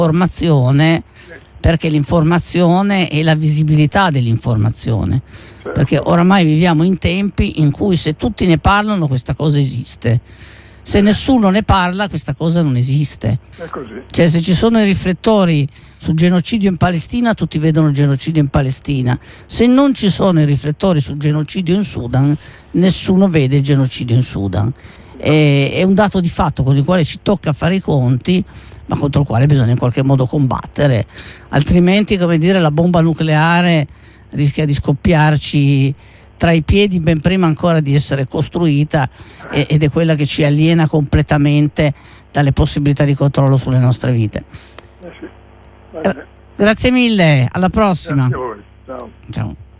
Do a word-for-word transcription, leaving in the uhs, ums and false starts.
informazione, perché l'informazione è la visibilità dell'informazione, certo. Perché oramai viviamo in tempi in cui se tutti ne parlano questa cosa esiste, se nessuno ne parla questa cosa non esiste. È così. Cioè, se ci sono i riflettori sul genocidio in Palestina, tutti vedono il genocidio in Palestina. Se non ci sono i riflettori sul genocidio in Sudan, nessuno vede il genocidio in Sudan. È, è un dato di fatto con il quale ci tocca fare i conti, ma contro il quale bisogna in qualche modo combattere, altrimenti, come dire, la bomba nucleare rischia di scoppiarci tra i piedi ben prima ancora di essere costruita, e, ed è quella che ci aliena completamente dalle possibilità di controllo sulle nostre vite. Eh sì. Gra- grazie mille, alla prossima. Grazie a voi. Ciao. Ciao.